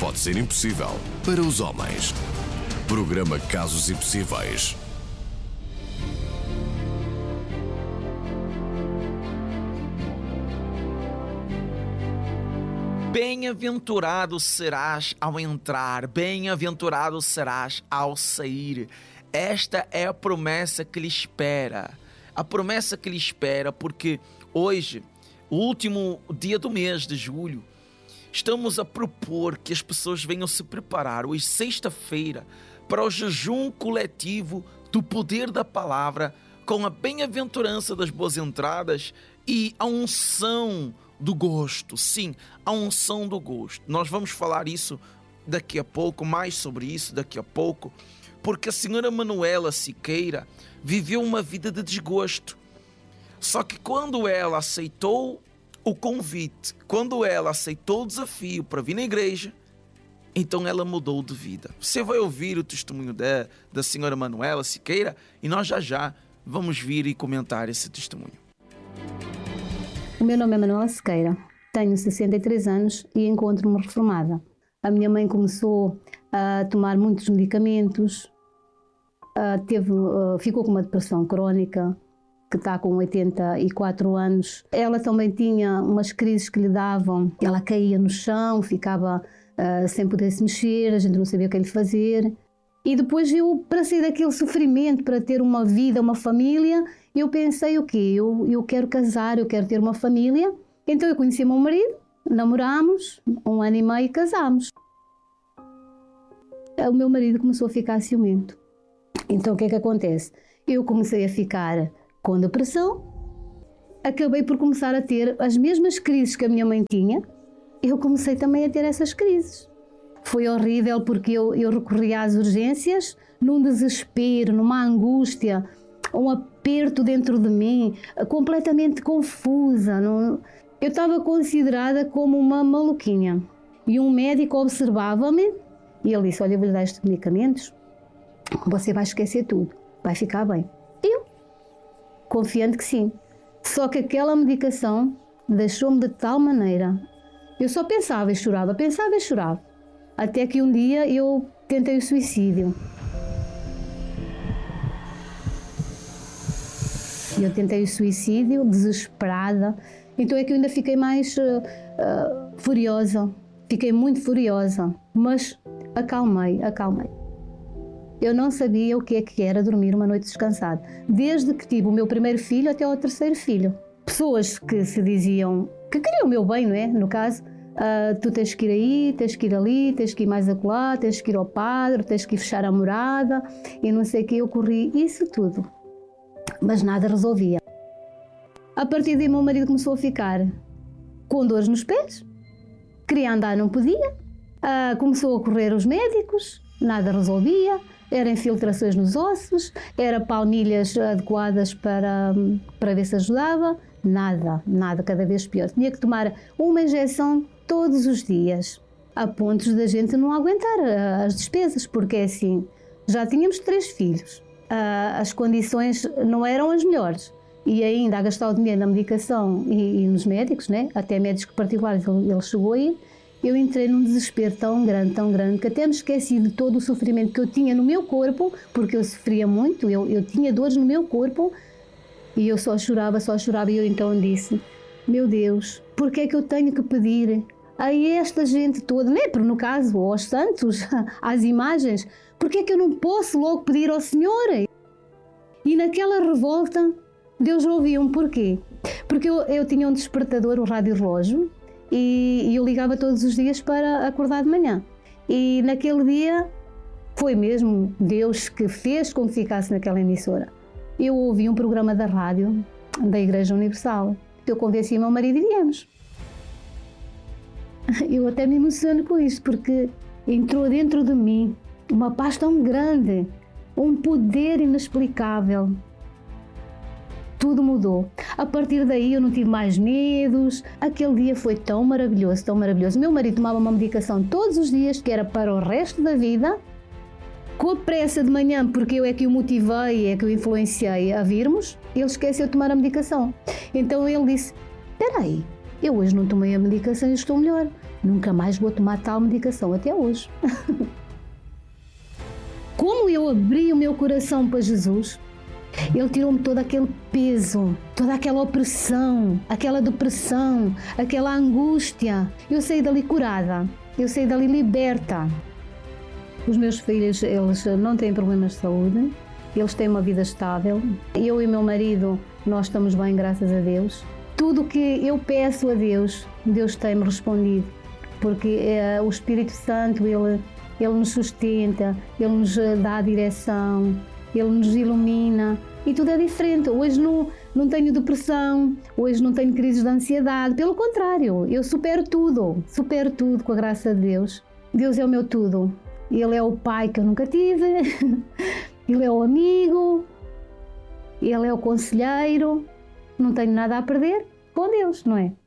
pode ser impossível para os homens. Programa Casos Impossíveis. Bem-aventurado serás ao entrar, bem-aventurado serás ao sair. Esta é a promessa que lhe espera. A promessa que lhe espera, porque hoje, o último dia do mês de julho, estamos a propor que as pessoas venham se preparar, hoje, sexta-feira, para o jejum coletivo do poder da palavra, com a bem-aventurança das boas entradas e a unção do gosto. Sim, a unção do gosto. Nós vamos falar isso daqui a pouco, mais sobre isso daqui a pouco, porque a senhora Manuela Siqueira viveu uma vida de desgosto. Só que quando ela aceitou o convite, quando ela aceitou o desafio para vir na igreja, então ela mudou de vida. Você vai ouvir o testemunho da senhora Manuela Siqueira e nós já vamos vir e comentar esse testemunho. O meu nome é Manuela Siqueira, tenho 63 anos e encontro-me reformada. A minha mãe começou a tomar muitos medicamentos, ficou com uma depressão crónica, que está com 84 anos. Ela também tinha umas crises que lhe davam, ela caía no chão, ficava sem poder se mexer, a gente não sabia o que lhe fazer. E depois para sair daquele sofrimento, para ter uma vida, uma família, eu pensei o quê? Eu quero casar, eu quero ter uma família. Então eu conheci o meu marido, namorámos, 1 ano e meio e casámos. O meu marido começou a ficar ciumento. Então o que é que acontece? Eu comecei a ficar com depressão, acabei por começar a ter as mesmas crises que a minha mãe tinha, eu comecei também a ter essas crises. Foi horrível porque eu recorri às urgências num desespero, numa angústia, um aperto dentro de mim, completamente confusa. Eu estava considerada como uma maluquinha. E um médico observava-me e ele disse: olha, eu vou lhe dar estes medicamentos, você vai esquecer tudo, vai ficar bem. Eu, confiante que sim. Só que aquela medicação deixou-me de tal maneira. Eu só pensava e chorava, pensava e chorava. Até que um dia eu tentei o suicídio. Eu tentei o suicídio, desesperada. Então é que eu ainda fiquei mais furiosa. Fiquei muito furiosa, mas acalmei. Eu não sabia o que é que era dormir uma noite descansada. Desde que tive o meu primeiro filho até ao terceiro filho. Pessoas que se diziam, que queriam o meu bem, não é? No caso, tu tens que ir aí, tens que ir ali, tens que ir mais acolá, tens que ir ao padre, tens que ir fechar a morada e não sei o que. Eu corri isso tudo, mas nada resolvia. A partir daí, meu marido começou a ficar com dores nos pés, queria andar, não podia, começou a correr os médicos, nada resolvia. Era infiltrações nos ossos, era palmilhas adequadas para ver se ajudava. Nada, cada vez pior. Tinha que tomar uma injeção todos os dias, a pontos da gente não aguentar as despesas, porque é assim, já tínhamos 3 filhos, as condições não eram as melhores. E ainda a gastar o dinheiro na medicação e nos médicos, né? Até médicos particulares ele chegou a ir. Eu entrei num desespero tão grande, que até me esqueci de todo o sofrimento que eu tinha no meu corpo, porque eu sofria muito, eu tinha dores no meu corpo, e eu só chorava, e eu então disse: meu Deus, porque é que eu tenho que pedir a esta gente toda, não é? No caso, aos santos, às imagens, porque é que eu não posso logo pedir ao Senhor? E naquela revolta, Deus ouviu-me. Porquê? Porque eu tinha um despertador, um rádio-relógio, e eu ligava todos os dias para acordar de manhã. E naquele dia foi mesmo Deus que fez com que ficasse naquela emissora. Eu ouvi um programa da rádio da Igreja Universal. Eu convenci o meu marido e viemos. Eu até me emociono com isto, porque entrou dentro de mim uma paz tão grande, um poder inexplicável. Tudo mudou. A partir daí eu não tive mais medos. Aquele dia foi tão maravilhoso, tão maravilhoso. Meu marido tomava uma medicação todos os dias, que era para o resto da vida. Com a pressa de manhã, porque eu é que o motivei, é que o influenciei a virmos, ele esqueceu de tomar a medicação. Então ele disse: espera aí, eu hoje não tomei a medicação e estou melhor. Nunca mais vou tomar tal medicação, até hoje. Como eu abri o meu coração para Jesus, Ele tirou-me todo aquele peso, toda aquela opressão, aquela depressão, aquela angústia. Eu saí dali curada, eu saí dali liberta. Os meus filhos, eles não têm problemas de saúde, eles têm uma vida estável. Eu e meu marido, nós estamos bem, graças a Deus. Tudo o que eu peço a Deus, Deus tem-me respondido, porque o Espírito Santo, Ele nos sustenta, Ele nos dá a direção, Ele nos ilumina e tudo é diferente. Hoje não tenho depressão, hoje não tenho crises de ansiedade, pelo contrário, eu supero tudo com a graça de Deus. Deus é o meu tudo. Ele é o pai que eu nunca tive, Ele é o amigo, Ele é o conselheiro, não tenho nada a perder com Deus, não é?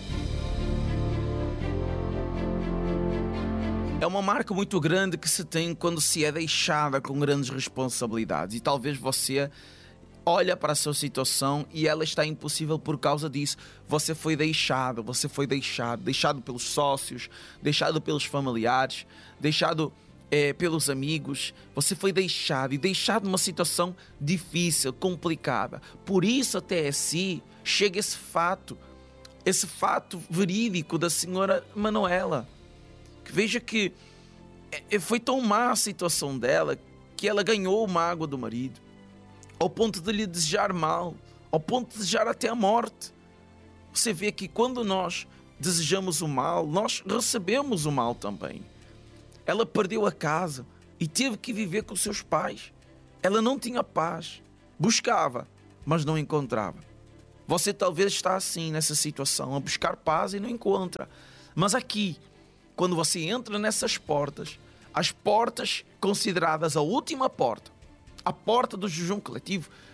É uma marca muito grande que se tem quando se é deixada com grandes responsabilidades. E talvez você olha para a sua situação e ela está impossível por causa disso. Você foi deixado pelos sócios, deixado pelos familiares, deixado pelos amigos. Você foi deixado numa situação difícil, complicada. Por isso até assim chega esse fato verídico da senhora Manuela. Veja que foi tão má a situação dela que ela ganhou o mágoa do marido, ao ponto de lhe desejar mal, ao ponto de desejar até a morte. Você vê que quando nós desejamos o mal, nós recebemos o mal também. Ela perdeu a casa e teve que viver com os seus pais. Ela não tinha paz, buscava, mas não encontrava. Você talvez está assim nessa situação, a buscar paz e não encontra. Mas aqui, quando você entra nessas portas, as portas consideradas a última porta, a porta do jejum coletivo,